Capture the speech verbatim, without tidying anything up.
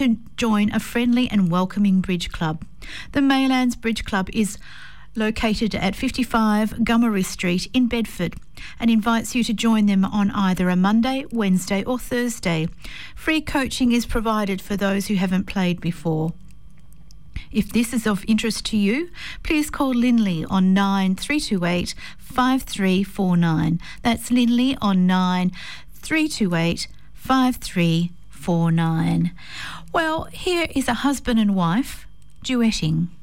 to join a friendly and welcoming bridge club. The Maylands Bridge Club is located at fifty-five Gummery Street in Bedford and invites you to join them on either a Monday, Wednesday or Thursday. Free coaching is provided for those who haven't played before. If this is of interest to you, please call Linley on nine three two eight, five three four nine. That's Linley on nine three two eight, five three four nine. Well, here is a husband and wife duetting.